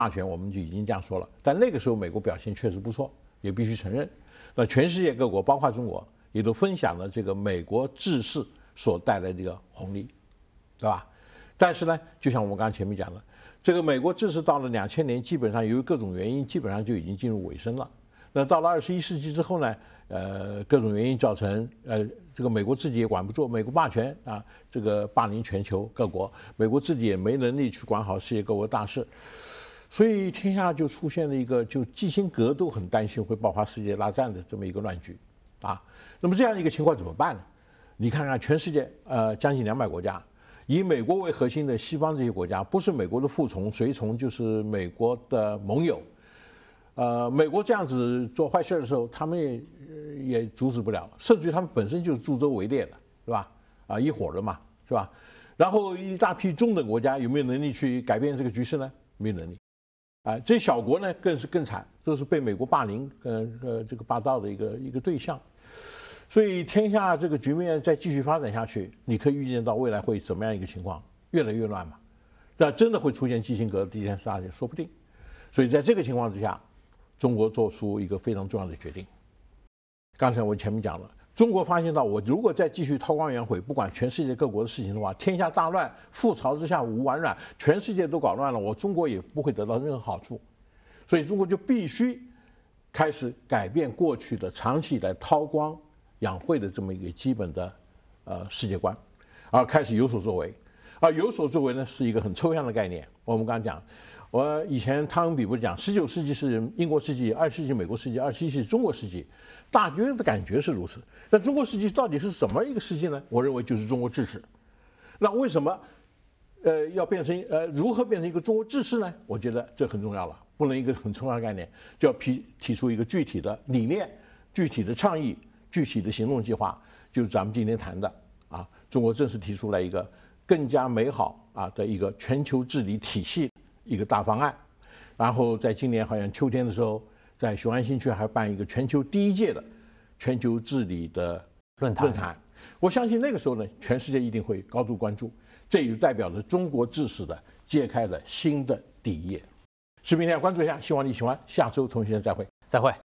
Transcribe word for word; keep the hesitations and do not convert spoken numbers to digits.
霸权，我们就已经这样说了。但那个时候美国表现确实不错，也必须承认。那全世界各国，包括中国，也都分享了这个美国治世所带来的这个红利，对吧？但是呢，就像我们刚刚前面讲的，这个美国治世到了两千年，基本上由于各种原因，基本上就已经进入尾声了。那到了二十一世纪之后呢，呃，各种原因造成，呃，这个美国自己也管不住，美国霸权啊，这个霸凌全球各国，美国自己也没能力去管好世界各国大事。所以天下就出现了一个，就基辛格都很担心会爆发世界大战的这么一个乱局，啊，那么这样一个情况怎么办呢？你看看全世界，呃，将近两百国家，以美国为核心的西方这些国家，不是美国的附从、随从，就是美国的盟友。呃，美国这样子做坏事的时候，他们也也阻止不了，甚至于他们本身就是助纣为虐的，是吧？啊，一伙的嘛，是吧？然后一大批中等国家有没有能力去改变这个局势呢？没有能力。啊，这些小国呢更是更惨，都是被美国霸凌、呃呃这个霸道的一个一个对象。所以天下这个局面再继续发展下去，你可以预见到未来会怎么样一个情况，越来越乱嘛。那真的会出现基辛格第三次大战，说不定。所以在这个情况之下，中国做出一个非常重要的决定。刚才我前面讲了。中国发现到，我如果再继续韬光养晦，不管全世界各国的事情的话，天下大乱，覆巢之下无完卵，全世界都搞乱了，我中国也不会得到任何好处。所以中国就必须开始改变过去的长期以来韬光养晦的这么一个基本的呃世界观，而开始有所作为。而有所作为呢，是一个很抽象的概念。我们刚刚讲。我以前汤恩比不是讲，十九世纪是英国世纪，二十世纪美国世纪，二十一世纪中国世纪，大约的感觉是如此。但中国世纪到底是什么一个世纪呢？我认为就是中国治世。那为什么，呃，要变成呃如何变成一个中国治世呢？我觉得这很重要了，不能一个很抽象的概念，就要提提出一个具体的理念、具体的倡议、具体的行动计划，就是咱们今天谈的啊，中国正式提出来一个更加美好啊的一个全球治理体系。一个大方案，然后在今年好像秋天的时候，在雄安新区还办一个全球第一届的全球治理的论坛。论坛，我相信那个时候呢，全世界一定会高度关注，这也代表着中国治世的揭开了新的第一页。视频天关注一下，希望你喜欢，下周同学再会， 再会。